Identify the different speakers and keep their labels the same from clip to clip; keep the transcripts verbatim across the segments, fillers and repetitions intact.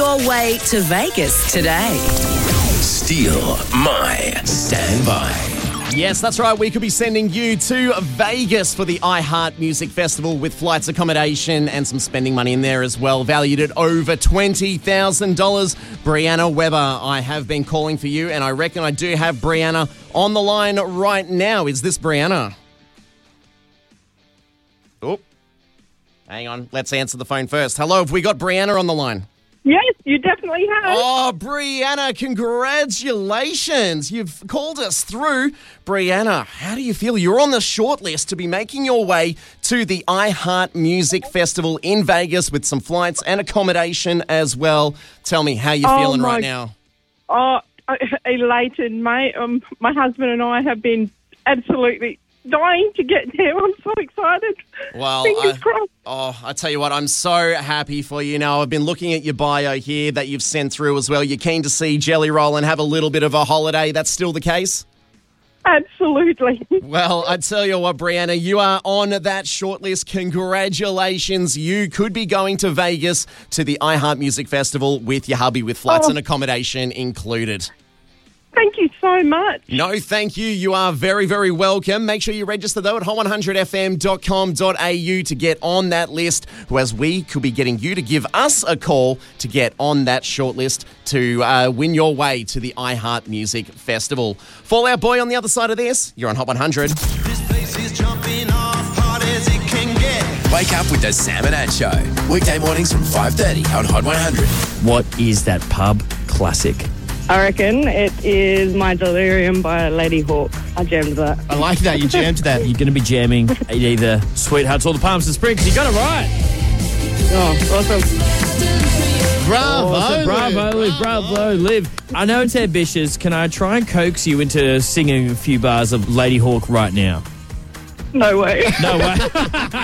Speaker 1: your way to Vegas today.
Speaker 2: Steal My Standby.
Speaker 3: Yes, that's right. We could be sending you to Vegas for the iHeart Music Festival with flights, accommodation and some spending money in there as well, valued at over twenty thousand dollars. Brianna Weber, I have been calling for you, and I reckon I do have Brianna on the line right now. Is this Brianna? Oh, hang on. Let's answer the phone first. Hello, have we got Brianna on the line?
Speaker 4: Yes, you definitely have.
Speaker 3: Oh, Brianna, congratulations. You've called us through. Brianna, how do you feel? You're on the shortlist to be making your way to the iHeart Music Festival in Vegas with some flights and accommodation as well. Tell me how you're
Speaker 4: Oh,
Speaker 3: feeling
Speaker 4: my-
Speaker 3: right now.
Speaker 4: Oh, elated, mate. Um, my husband and I have been absolutely dying to get there. I'm so excited.
Speaker 3: Well,
Speaker 4: Fingers
Speaker 3: I,
Speaker 4: crossed.
Speaker 3: oh, I tell you what, I'm so happy for you. Now, I've been looking at your bio here that you've sent through as well. You're keen to see Jelly Roll and have a little bit of a holiday. That's still the case?
Speaker 4: Absolutely.
Speaker 3: Well, I tell you what, Brianna, you are on that shortlist. Congratulations. You could be going to Vegas to the iHeart Music Festival with your hubby with flights
Speaker 4: Oh.
Speaker 3: and accommodation included.
Speaker 4: Thank you so much.
Speaker 3: No, thank you. You are very, very welcome. Make sure you register, though, at hot one hundred f m dot com dot a u to get on that list, as we could be getting you to give us a call to get on that shortlist to uh, win your way to the iHeart Music Festival. Fallout Boy on the other side of this. You're on Hot one hundred.
Speaker 2: This place is jumping off hard as it can get. Wake up with the Sam and Ad Show. Weekday mornings from five thirty on Hot one hundred.
Speaker 5: What is that pub classic?
Speaker 4: I reckon it is My Delirium by Lady Hawk. I jammed that.
Speaker 5: I like that. You jammed that. You're going to be jamming at either Sweethearts or the Palms and Springs. You got it right.
Speaker 4: Oh, awesome.
Speaker 5: Bravo, awesome. Bravo, Liv. Bravo, Liv. I know it's ambitious. Can I try and coax you into singing a few bars of Lady Hawk right now?
Speaker 4: No way.
Speaker 5: No way.
Speaker 2: Oh,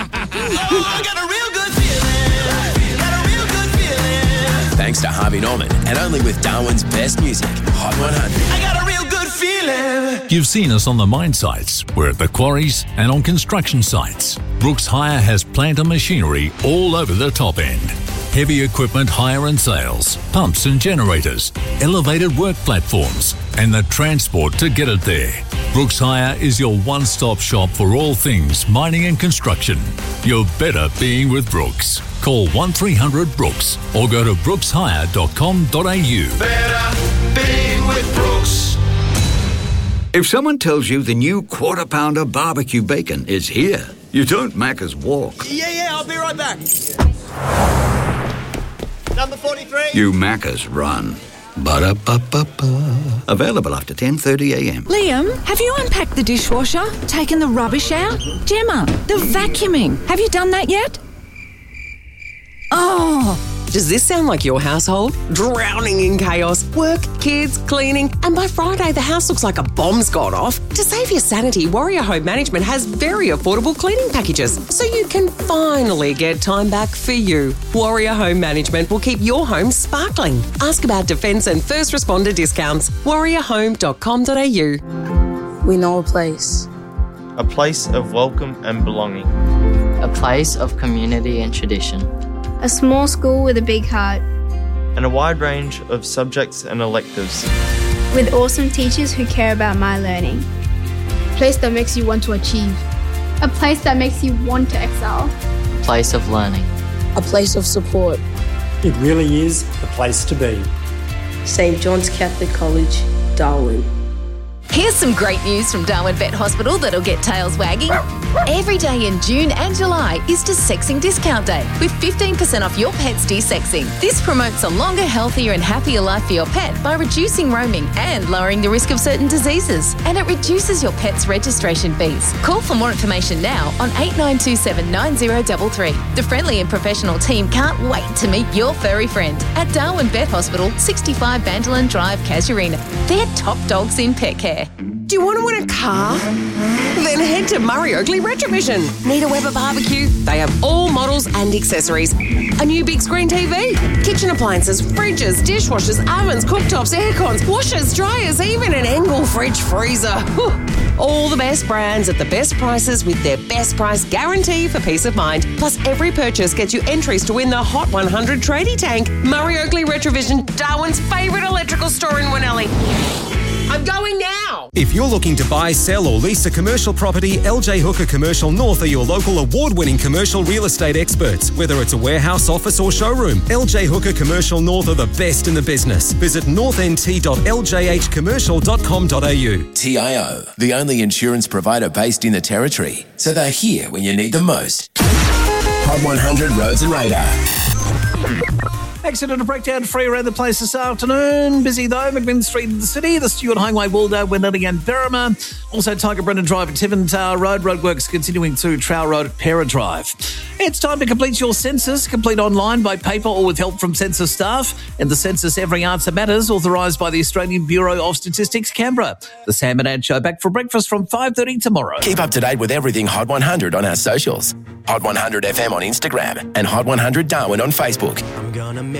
Speaker 2: I got a real good feeling. Got a real good feeling. Thanks to Harvey Norman and only with Darwin's best music, Hot one hundred. I got a real good feeling.
Speaker 6: You've seen us on the mine sites. We're at the quarries and on construction sites. Brooks Hire has plant and machinery all over the top end. Heavy equipment hire and sales, pumps and generators, elevated work platforms, and the transport to get it there. Brooks Hire is your one-stop shop for all things mining and construction. You're better being with Brooks. Call one three hundred Brooks or go to brooks hire dot com dot a u.
Speaker 2: Better being with Brooks.
Speaker 7: If someone tells you the new Quarter Pounder barbecue bacon is here, you don't Macca's walk.
Speaker 2: Yeah, yeah, I'll be right back. Number forty-three.
Speaker 7: You Macca's run. Ba-da-ba-ba-ba. Available after ten thirty a m.
Speaker 1: Liam, have you unpacked the dishwasher? Taken the rubbish out? Gemma, the vacuuming. Have you done that yet? Oh,
Speaker 8: Does this sound like your household? Drowning in chaos, work, kids, cleaning, and by Friday the house looks like a bomb's gone off. To save your sanity, Warrior Home Management has very affordable cleaning packages, so you can finally get time back for you. Warrior Home Management will keep your home sparkling. Ask about defence and first responder discounts. warrior home dot com dot a u.
Speaker 9: We know a place.
Speaker 10: A place of welcome and belonging.
Speaker 11: A place of community and tradition.
Speaker 12: A small school with a big heart.
Speaker 10: And a wide range of subjects and electives.
Speaker 12: With awesome teachers who care about my learning.
Speaker 13: A place that makes you want to achieve.
Speaker 14: A place that makes you want to excel.
Speaker 11: A place of learning.
Speaker 9: A place of support.
Speaker 15: It really is the place to be.
Speaker 16: Saint John's Catholic College, Darwin.
Speaker 17: Here's some great news from Darwin Vet Hospital that'll get tails wagging. Every day in June and July is Desexing Discount Day with fifteen percent off your pet's desexing. This promotes a longer, healthier and happier life for your pet by reducing roaming and lowering the risk of certain diseases. And it reduces your pet's registration fees. Call for more information now on eight nine two seven nine zero three three. The friendly and professional team can't wait to meet your furry friend at Darwin Vet Hospital, sixty-five Bandolan Drive, Casuarina. They're top dogs in pet care.
Speaker 8: Do you want to win a car? Then head to Murray Oakley Retrovision. Need a Weber barbecue? They have all models and accessories. A new big screen T V, kitchen appliances, fridges, dishwashers, ovens, cooktops, aircons, washers, dryers, even an Engel fridge freezer. All the best brands at the best prices with their best price guarantee for peace of mind. Plus, every purchase gets you entries to win the Hot one hundred tradie tank. Murray Oakley Retrovision, Darwin's favourite electrical store in Winnelly. I'm going now.
Speaker 18: If you're looking to buy, sell or lease a commercial property, L J Hooker Commercial North are your local award-winning commercial real estate experts. Whether it's a warehouse, office or showroom, L J Hooker Commercial North are the best in the business. Visit north n t dot l j h commercial dot com dot a u.
Speaker 2: T I O, the only insurance provider based in the Territory. So they're here when you need them most. Hot one hundred Roads and Radar.
Speaker 19: Accident and breakdown free around the place this afternoon. Busy though, McMinn Street in the city, the Stewart Highway, Waldo, Winnelly and Berrima. Also Tiger Brennan Drive at Tiventale Road. Roadworks continuing to Trowell Road at Pera Drive. It's time to complete your census. Complete online, by paper or with help from census staff. And the census Every Answer Matters, authorised by the Australian Bureau of Statistics, Canberra. The Sam and Ad Show back for breakfast from five thirty tomorrow.
Speaker 2: Keep up to date with everything Hot one hundred on our socials. Hot one hundred F M on Instagram and Hot one hundred Darwin on Facebook. I'm gonna